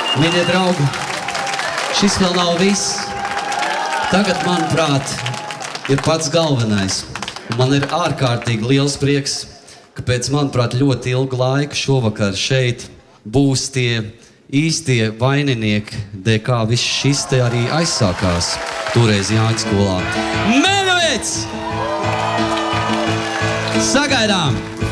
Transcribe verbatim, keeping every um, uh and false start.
Mīļie draugi, šis vēl nav viss. Tagad, manuprāt, ir pats galvenais. Man ir ārkārtīgi liels prieks, ka pēc, manuprāt, ļoti ilgu laiku šovakar šeit būs tie īstie vaininieki, dēļ kā viss šis te arī aizsākās toreiz Jāņu skolā. Mēnevics! Sagaidām!